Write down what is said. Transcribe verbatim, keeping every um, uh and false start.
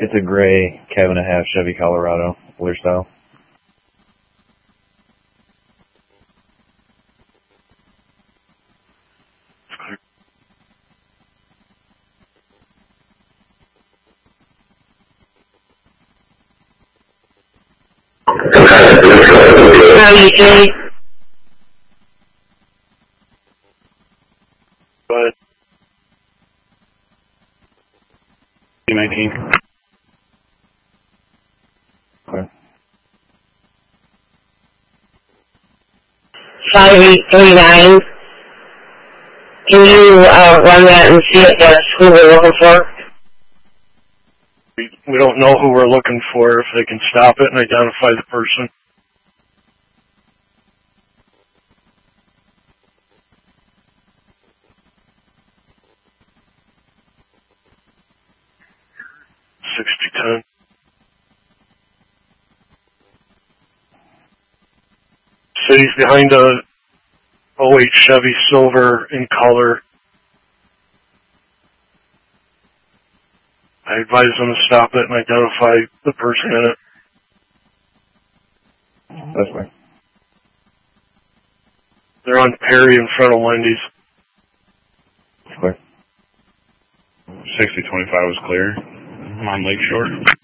It's a gray cab and a half Chevy Colorado, Wheeler style. How you doing? But nineteen. Okay. five eight three nine. Can you uh, run that and see if that's who we're looking for? We, we don't know who we're looking for, if they can stop it and identify the person. sixty ten. City's behind a oh eight Chevy Silver in color. I advise them to stop it and identify the person in it. That's fine. They're on Perry in front of Wendy's. Clear. sixty twenty-five was clear. I'm on Lakeshore.